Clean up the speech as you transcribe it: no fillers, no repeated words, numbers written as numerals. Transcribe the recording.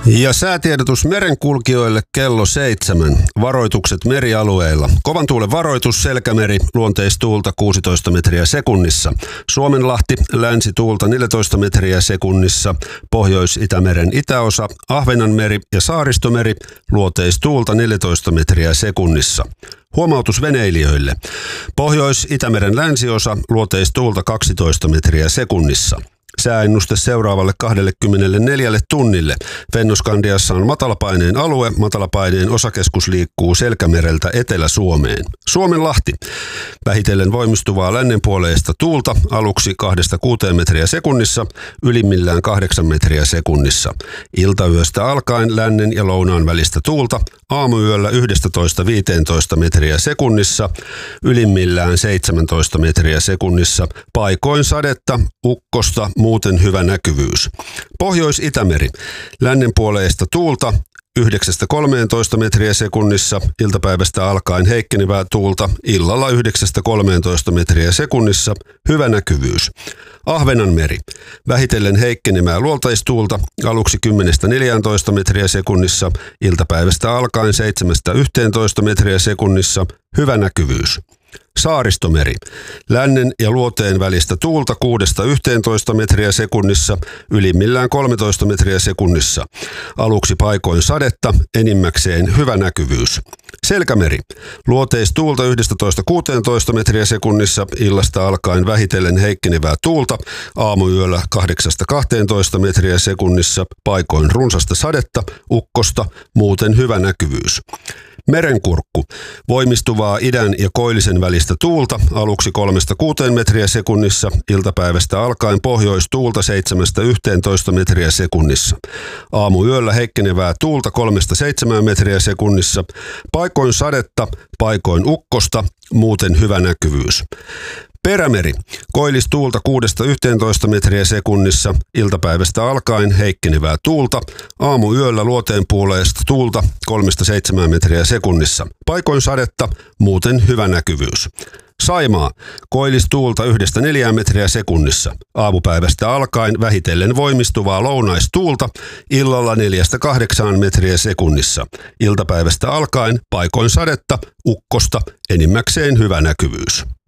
Ja säätiedotus merenkulkijoille kello 7. Varoitukset merialueilla. Kovan tuulen varoitus Selkämeri, luonteistuulta 16 metriä sekunnissa. Suomenlahti, länsituulta 14 metriä sekunnissa. Pohjois-Itämeren itäosa, Ahvenanmeri ja Saaristomeri, luoteistuulta 14 metriä sekunnissa. Huomautus veneilijöille. Pohjois-Itämeren länsiosa, luoteistuulta 12 metriä sekunnissa. Sääennuste seuraavalle 24 tunnille. Fennoskandiassa on matalapaineen alue. Matalapaineen osakeskus liikkuu Selkämereltä Etelä-Suomeen. Suomenlahti. Vähitellen voimistuvaa lännenpuoleista tuulta aluksi 2-6 metriä sekunnissa, ylimmillään 8 metriä sekunnissa. Iltayöstä alkaen lännen ja lounaan välistä tuulta, aamuyöllä 11-15 metriä sekunnissa, ylimmillään 17 metriä sekunnissa. Paikoin sadetta, ukkosta, muuten hyvä näkyvyys. Pohjois-Itämeri. Lännenpuoleista tuulta 9-13 metriä sekunnissa, iltapäivästä alkaen heikkenevää tuulta, illalla 9-13 metriä sekunnissa, hyvä näkyvyys. Ahvenanmeri. Vähitellen heikkenemää luoteistuulta, aluksi 10-14 metriä sekunnissa, iltapäivästä alkaen 7-11 metriä sekunnissa, hyvä näkyvyys. Saaristomeri. Lännen ja luoteen välistä tuulta 6-11 metriä sekunnissa, ylimmillään 13 metriä sekunnissa. Aluksi paikoin sadetta, enimmäkseen hyvä näkyvyys. Selkämeri. Luoteistuulta 11-16 metriä sekunnissa, illasta alkaen vähitellen heikkenevää tuulta, aamuyöllä 8-12 metriä sekunnissa, paikoin runsasta sadetta, ukkosta, muuten hyvä näkyvyys. Merenkurkku. Voimistuvaa idän ja koillisen välistä tuulta, aluksi 3-6 metriä sekunnissa, iltapäivästä alkaen pohjoistuulta 7-11 metriä sekunnissa. Aamuyöllä heikkenevää tuulta 3-7 metriä sekunnissa, paikoin sadetta, paikoin ukkosta, muuten hyvä näkyvyys. Perämeri. Koillistuulta 6-11 metriä sekunnissa, iltapäivästä alkaen heikkenevää tuulta, aamuyöllä luoteenpuoleista tuulta 3-7 metriä sekunnissa, paikoin sadetta, muuten hyvä näkyvyys. Saimaa. Koillistuulta 1-4 metriä sekunnissa, aamupäivästä alkaen vähitellen voimistuvaa lounaistuulta, illalla 4-8 metriä sekunnissa, iltapäivästä alkaen paikoin sadetta, ukkosta, enimmäkseen hyvä näkyvyys.